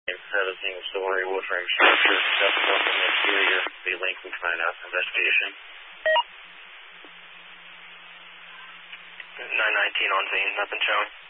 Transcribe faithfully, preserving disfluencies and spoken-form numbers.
Seventeen story wood frame structure, steps up in the exterior, the Lincoln Command F investigation. nine nineteen on scene, nothing showing.